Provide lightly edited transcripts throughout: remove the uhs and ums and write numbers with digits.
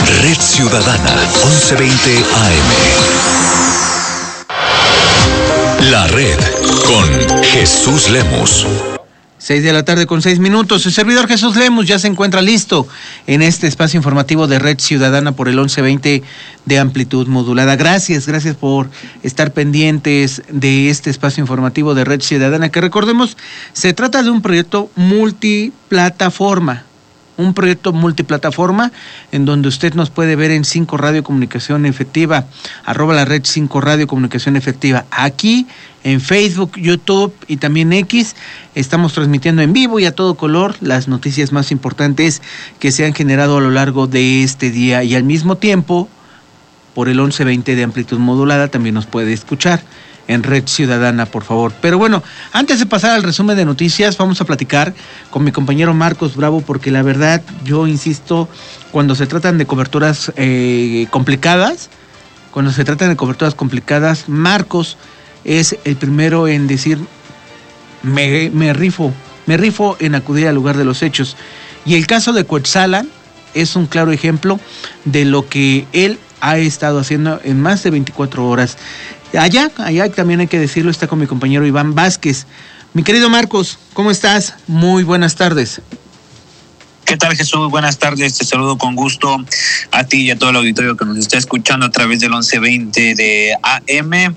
Red Ciudadana, 1120 AM. La Red con Jesús Lemus. 6:06 p.m. El servidor Jesús Lemus ya se encuentra listo en este espacio informativo de Red Ciudadana por el 1120 de amplitud modulada. Gracias por estar pendientes de este espacio informativo de Red Ciudadana, que recordemos, se trata de un proyecto multiplataforma. Un proyecto multiplataforma en donde usted nos puede ver en 5 Radio Comunicación Efectiva, @ la red 5 Radio Comunicación Efectiva. Aquí en Facebook, YouTube y también X estamos transmitiendo en vivo y a todo color las noticias más importantes que se han generado a lo largo de este día, y al mismo tiempo por el 1120 de amplitud modulada también nos puede escuchar en Red Ciudadana, por favor. Pero bueno, antes de pasar al resumen de noticias, vamos a platicar con mi compañero Marcos Bravo, porque la verdad, yo insisto, cuando se tratan de coberturas complicadas, Marcos es el primero en decir, me rifo en acudir al lugar de los hechos. Y el caso de Cuetzalan es un claro ejemplo de lo que él ha estado haciendo en más de 24 horas. Allá también hay que decirlo, está con mi compañero Iván Vázquez. Mi querido Marcos, ¿cómo estás? Muy buenas tardes. ¿Qué tal, Jesús? Buenas tardes, te saludo con gusto a ti y a todo el auditorio que nos está escuchando a través del 1120 de AM.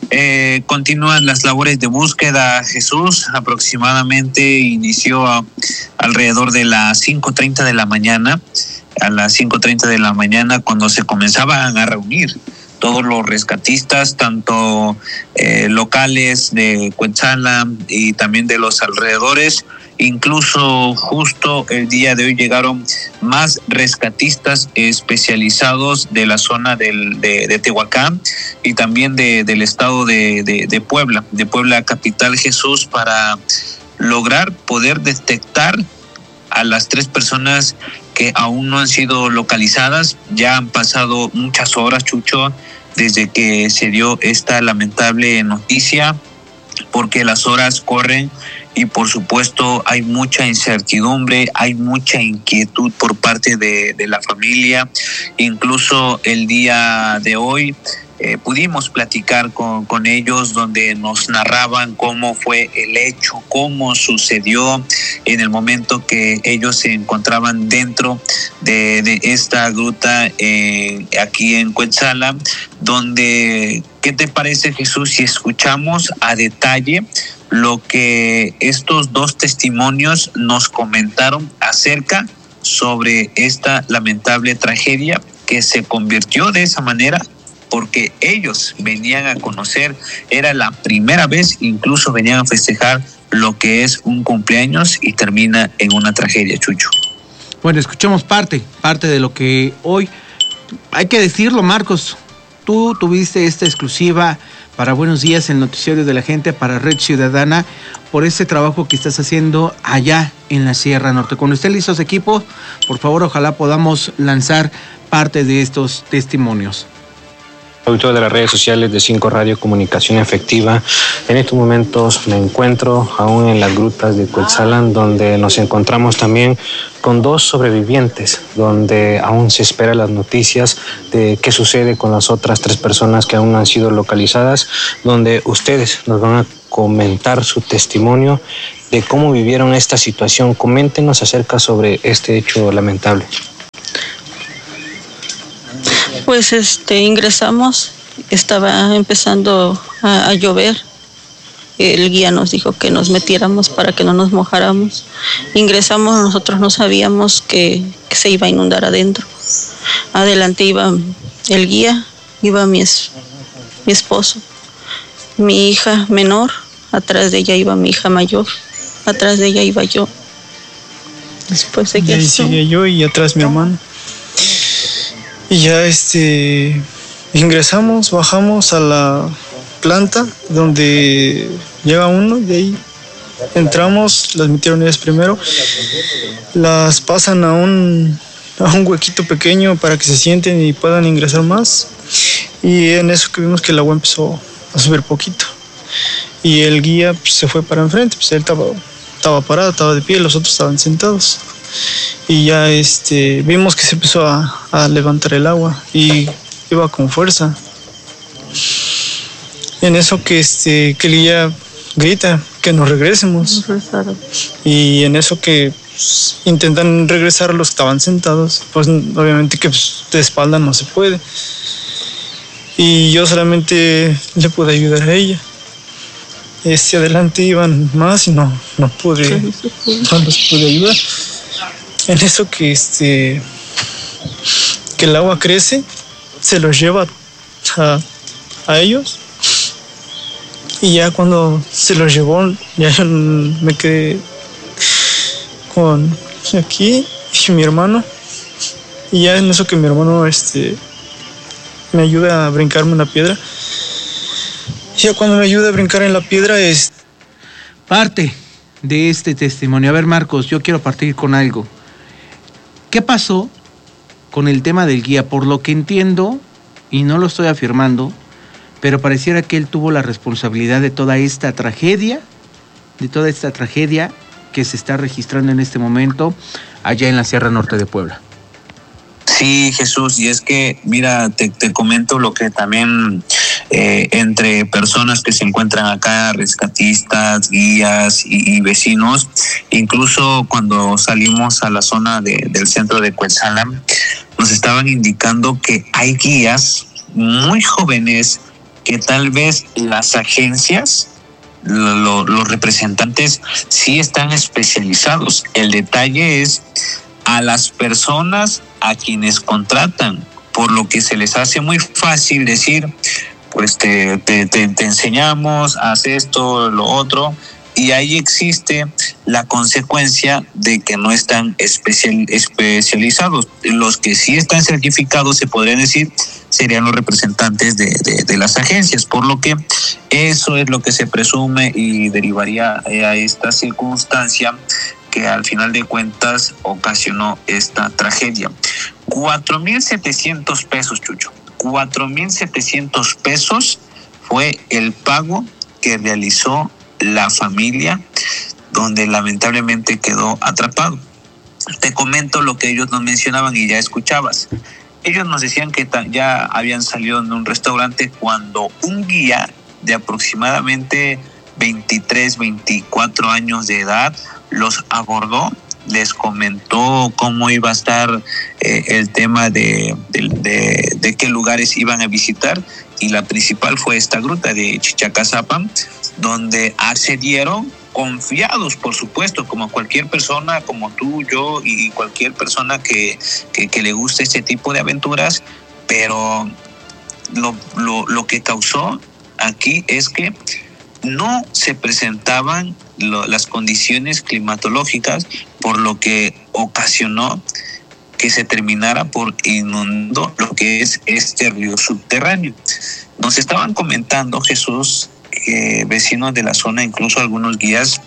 Continúan las labores de búsqueda, Jesús. Aproximadamente inició alrededor de las 5:30 de la mañana. A las 5:30 de la mañana, cuando se comenzaban a reunir todos los rescatistas, tanto locales de Cuetzalan y también de los alrededores. Incluso justo el día de hoy llegaron más rescatistas especializados de la zona de Tehuacán y también del estado de Puebla capital, Jesús, para lograr poder detectar a las 3 personas que aún no han sido localizadas. Ya han pasado muchas horas, Chucho, desde que se dio esta lamentable noticia, porque las horas corren y por supuesto hay mucha incertidumbre, hay mucha inquietud por parte de la familia. Incluso el día de hoy pudimos platicar con ellos, donde nos narraban cómo fue el hecho, cómo sucedió en el momento que ellos se encontraban dentro de esta gruta aquí en Cuetzalan, donde, ¿qué te parece, Jesús, si escuchamos a detalle lo que estos 2 testimonios nos comentaron acerca sobre esta lamentable tragedia que se convirtió de esa manera? Porque ellos venían a conocer, era la primera vez, incluso venían a festejar lo que es un cumpleaños y termina en una tragedia, Chucho. Bueno, escuchemos parte de lo que hoy, hay que decirlo, Marcos, tú tuviste esta exclusiva para Buenos Días, el noticiero de la gente, para Red Ciudadana, por ese trabajo que estás haciendo allá en la Sierra Norte. Cuando estén listos equipos, por favor, ojalá podamos lanzar parte de estos testimonios. Auditor de las redes sociales de 5 Radio Comunicación Efectiva. En estos momentos me encuentro aún en las grutas de Cuetzalan, donde nos encontramos también con 2 sobrevivientes, donde aún se esperan las noticias de qué sucede con las otras 3 personas que aún no han sido localizadas, donde ustedes nos van a comentar su testimonio de cómo vivieron esta situación. Coméntenos acerca sobre este hecho lamentable. Pues ingresamos, estaba empezando a llover. El guía nos dijo que nos metiéramos para que no nos mojáramos. Ingresamos, nosotros no sabíamos que se iba a inundar adentro. Adelante iba el guía, iba mi esposo, mi hija menor, atrás de ella iba mi hija mayor, atrás de ella iba yo. Después de que ahí sigue yo y atrás mi hermano. Y ya ingresamos, bajamos a la planta donde llega uno, y de ahí entramos, las metieron ellas primero, las pasan a un huequito pequeño para que se sienten y puedan ingresar más, y en eso que vimos que el agua empezó a subir poquito y el guía pues, se fue para enfrente, pues él estaba parado, estaba de pie, los otros estaban sentados. y ya vimos que se empezó a levantar el agua y iba con fuerza. En eso que el guía grita que nos regresemos, y en eso que intentan regresar los que estaban sentados, pues obviamente que de espalda no se puede, y yo solamente le pude ayudar a ella. Adelante iban más y no pude, no los pude ayudar. En eso que que el agua crece, se los lleva a ellos, y ya cuando se los llevó, ya yo me quedé con aquí y mi hermano, y ya en eso que mi hermano me ayuda a brincarme en la piedra. Y ya cuando me ayuda a brincar en la piedra es parte de este testimonio. A ver, Marcos, yo quiero partir con algo. ¿Qué pasó con el tema del guía? Por lo que entiendo, y no lo estoy afirmando, pero pareciera que él tuvo la responsabilidad de toda esta tragedia que se está registrando en este momento allá en la Sierra Norte de Puebla. Sí, Jesús, y es que, mira, te comento lo que también entre personas que se encuentran acá, rescatistas, guías y vecinos, incluso cuando salimos a la zona del centro de Cuetzalan, nos estaban indicando que hay guías muy jóvenes que tal vez las agencias, los representantes sí están especializados. El detalle es a las personas a quienes contratan, por lo que se les hace muy fácil decir, pues te enseñamos, haz esto, lo otro, y ahí existe la consecuencia de que no están especializados. Los que sí están certificados, se podrían decir, serían los representantes de las agencias, por lo que eso es lo que se presume y derivaría a esta circunstancia que al final de cuentas ocasionó esta tragedia. 4,700 pesos, Chucho. 4,700 pesos fue el pago que realizó la familia, donde lamentablemente quedó atrapado. Te comento lo que ellos nos mencionaban y ya escuchabas. Ellos nos decían que ya habían salido de un restaurante cuando un guía de aproximadamente 23, 24 años de edad los abordó, les comentó cómo iba a estar el tema de qué lugares iban a visitar, y la principal fue esta gruta de Chichacazapan, donde accedieron confiados, por supuesto, como cualquier persona, como tú, yo y cualquier persona que le guste este tipo de aventuras, pero lo que causó aquí es que no se presentaban las condiciones climatológicas, por lo que ocasionó que se terminara por inundar lo que es este río subterráneo. Nos estaban comentando, Jesús, vecinos de la zona, incluso algunos guías,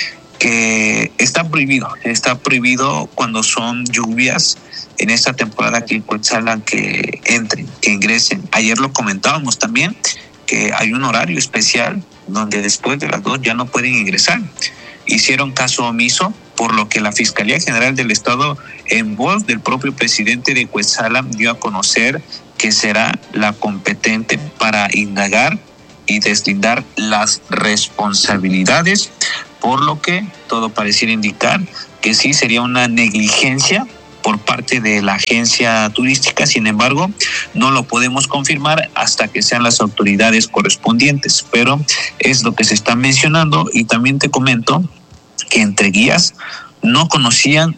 que está prohibido cuando son lluvias en esta temporada aquí en Cuetzalan que entren, que ingresen. Ayer lo comentábamos también, que hay un horario especial donde después de las 2 ya no pueden ingresar. Hicieron caso omiso, por lo que la Fiscalía General del Estado, en voz del propio presidente de Cuetzalan, dio a conocer que será la competente para indagar y deslindar las responsabilidades, por lo que todo pareciera indicar que sí sería una negligencia por parte de la agencia turística. Sin embargo, no lo podemos confirmar hasta que sean las autoridades correspondientes, pero es lo que se está mencionando. Y también te comento que entre guías no conocían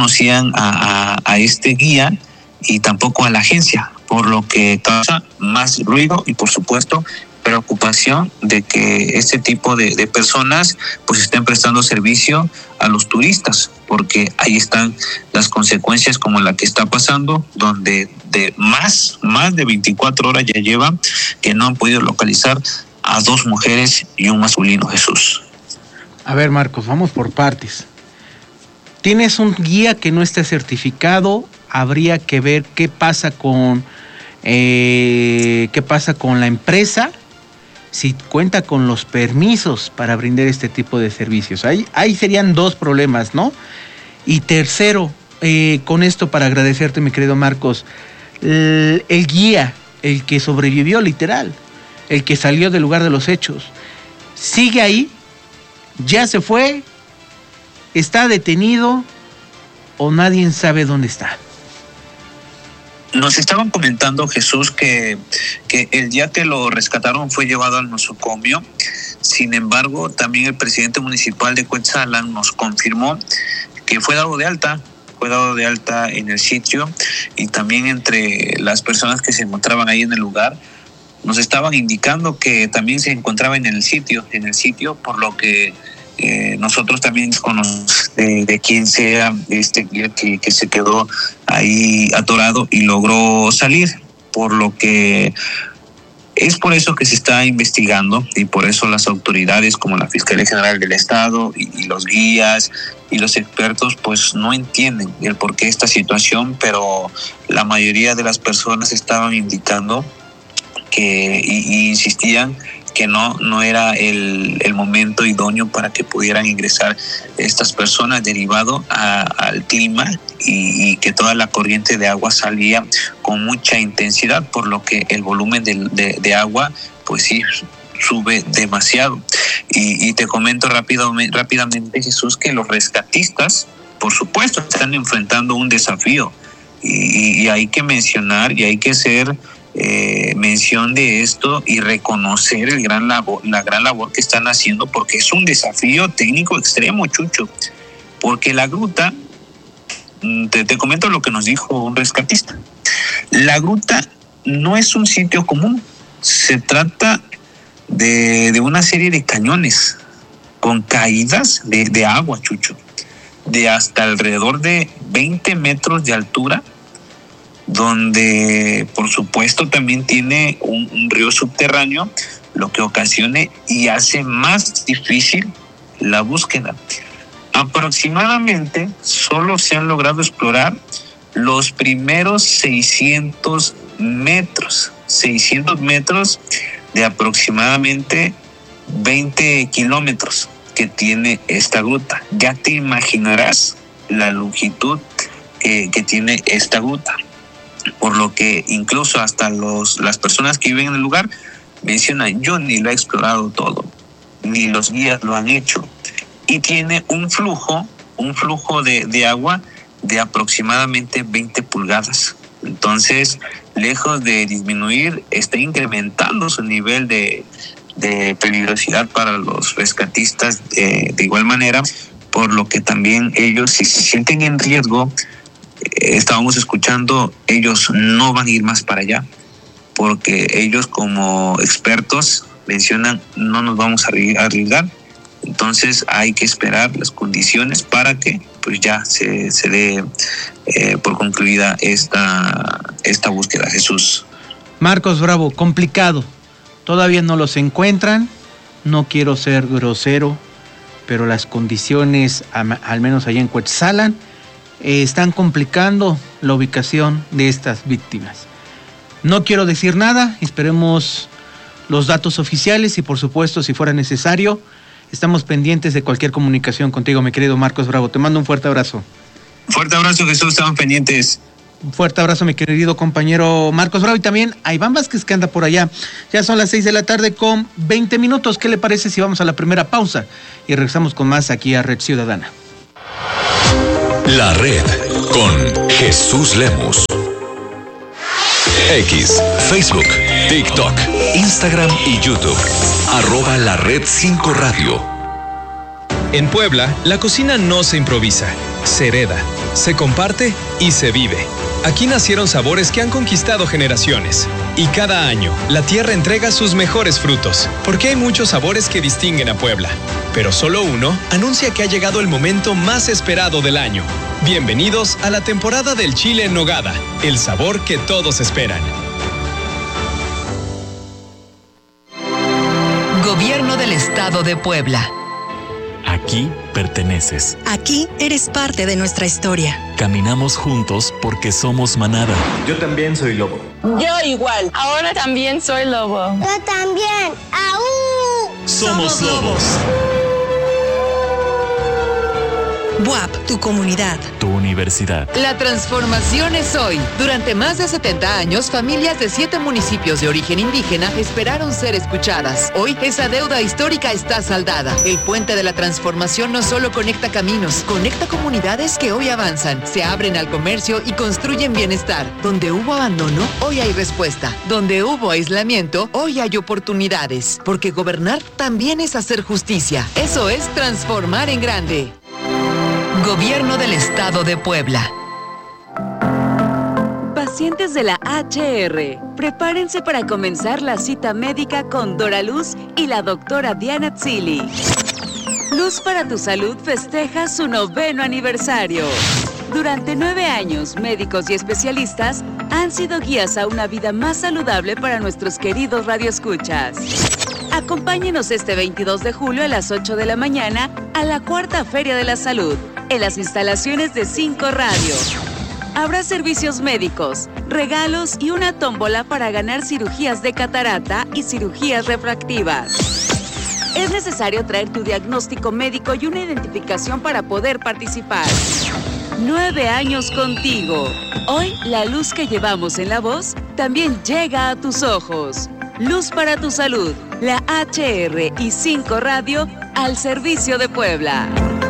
a este guía y tampoco a la agencia, por lo que causa más ruido y, por supuesto, preocupación de que este tipo de personas pues estén prestando servicio a los turistas, porque ahí están las consecuencias como la que está pasando, donde de más de 24 horas ya llevan que no han podido localizar a 2 mujeres y un masculino, Jesús. A ver, Marcos, vamos por partes. Tienes un guía que no está certificado, habría que ver qué pasa con la empresa, si cuenta con los permisos para brindar este tipo de servicios. Ahí serían 2 problemas, ¿no? Y tercero, con esto para agradecerte, mi querido Marcos, el guía, el que sobrevivió literal, el que salió del lugar de los hechos, sigue ahí, ya se fue, está detenido o nadie sabe dónde está. Nos estaban comentando, Jesús, que el día que lo rescataron fue llevado al nosocomio. Sin embargo, también el presidente municipal de Cuetzalan nos confirmó que fue dado de alta en el sitio, y también entre las personas que se encontraban ahí en el lugar nos estaban indicando que también se encontraba en el sitio, por lo que nosotros también conocemos de quién sea este guía que se quedó ahí atorado y logró salir, por lo que es por eso que se está investigando, y por eso las autoridades como la Fiscalía General del Estado y los guías y los expertos pues no entienden el porqué de esta situación, pero la mayoría de las personas estaban indicando que y insistían que no era el momento idóneo para que pudieran ingresar estas personas derivado al clima y que toda la corriente de agua salía con mucha intensidad, por lo que el volumen de agua pues sí sube demasiado. Y te comento rápidamente, Jesús, que los rescatistas por supuesto están enfrentando un desafío, y hay que mencionar y hay que hacer mención de esto y reconocer la gran labor que están haciendo, porque es un desafío técnico extremo, Chucho, porque la gruta, te comento lo que nos dijo un rescatista, la gruta no es un sitio común, se trata de una serie de cañones con caídas de agua, Chucho, de hasta alrededor de 20 metros de altura, donde por supuesto también tiene un río subterráneo, lo que ocasiona y hace más difícil la búsqueda. Aproximadamente solo se han logrado explorar los primeros 600 metros de aproximadamente 20 kilómetros que tiene esta gruta. Ya te imaginarás la longitud que tiene esta gruta, por lo que incluso hasta las personas que viven en el lugar mencionan: yo ni lo he explorado todo, ni los guías lo han hecho, y tiene un flujo de agua de aproximadamente 20 pulgadas. Entonces, lejos de disminuir, está incrementando su nivel de peligrosidad para los rescatistas de igual manera, por lo que también ellos, si se sienten en riesgo, estábamos escuchando, ellos no van a ir más para allá, porque ellos como expertos mencionan: no nos vamos a arriesgar. Entonces hay que esperar las condiciones para que pues ya se dé por concluida esta búsqueda, Jesús. Marcos Bravo, complicado, todavía no los encuentran, no quiero ser grosero, pero las condiciones, al menos allá en Cuetzalan, están complicando la ubicación de estas víctimas. No quiero decir nada, esperemos los datos oficiales y por supuesto, si fuera necesario, estamos pendientes de cualquier comunicación contigo, mi querido Marcos Bravo. Te mando un fuerte abrazo. Fuerte abrazo, Jesús, estamos pendientes. Un fuerte abrazo, mi querido compañero Marcos Bravo, y también a Iván Vázquez, que anda por allá. Ya son las 6 de la tarde con 20 minutos. ¿Qué le parece si vamos a la primera pausa y regresamos con más aquí a Red Ciudadana? La Red con Jesús Lemus. X, Facebook, TikTok, Instagram y YouTube. @La Red 5 Radio. En Puebla, la cocina no se improvisa, se hereda, se comparte y se vive. Aquí nacieron sabores que han conquistado generaciones. Y cada año, la tierra entrega sus mejores frutos, porque hay muchos sabores que distinguen a Puebla. Pero solo uno anuncia que ha llegado el momento más esperado del año. Bienvenidos a la temporada del chile en nogada, el sabor que todos esperan. Gobierno del Estado de Puebla. Aquí perteneces. Aquí eres parte de nuestra historia. Caminamos juntos porque somos manada. Yo también soy lobo. Yo igual. Ahora también soy lobo. Yo también. ¡Aú! Somos lobos. BUAP, tu comunidad. Tu universidad. La transformación es hoy. Durante más de 70 años, familias de 7 municipios de origen indígena esperaron ser escuchadas. Hoy, esa deuda histórica está saldada. El puente de la transformación no solo conecta caminos, conecta comunidades que hoy avanzan, se abren al comercio y construyen bienestar. Donde hubo abandono, hoy hay respuesta. Donde hubo aislamiento, hoy hay oportunidades. Porque gobernar también es hacer justicia. Eso es transformar en grande. Gobierno del Estado de Puebla. Pacientes de la HR, prepárense para comenzar la cita médica con Dora Luz y la doctora Diana Tzili. Luz para tu Salud festeja su 9º aniversario. Durante 9 años, médicos y especialistas han sido guías a una vida más saludable para nuestros queridos radioescuchas. Acompáñenos este 22 de julio a las 8 de la mañana a la 4ª Feria de la Salud, en las instalaciones de 5 Radio. Habrá servicios médicos, regalos y una tómbola para ganar cirugías de catarata y cirugías refractivas. Es necesario traer tu diagnóstico médico y una identificación para poder participar. 9 años contigo. Hoy, la luz que llevamos en la voz también llega a tus ojos. Luz para tu Salud, la HR y 5 Radio al servicio de Puebla.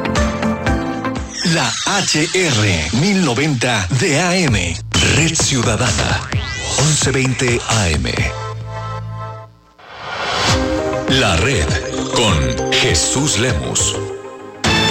La HR 1090 de AM. Red Ciudadana. 1120 AM. La Red con Jesús Lemus.